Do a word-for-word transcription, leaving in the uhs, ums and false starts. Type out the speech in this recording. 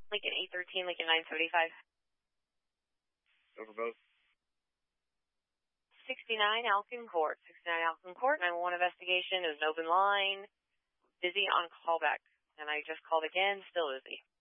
Lincoln eight thirteen, Lincoln nine seventy-five. Go for both. sixty-nine Alkin Court. sixty-nine Alkin Court, nine one one investigation is an open line. Busy on callback. And I just called again, still busy.